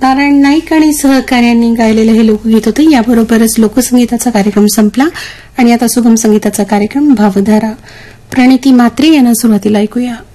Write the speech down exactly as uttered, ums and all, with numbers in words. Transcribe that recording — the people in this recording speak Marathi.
नारायण नाईक आणि सहकार्यांनी गायलेलं हे लोकगीत होतं. याबरोबरच लोकसंगीताचा कार्यक्रम संपला आणि आता सुगम संगीताचा कार्यक्रम भावधारा प्रणिती म्हात्रे यांना सुरुवातीला ऐकूया.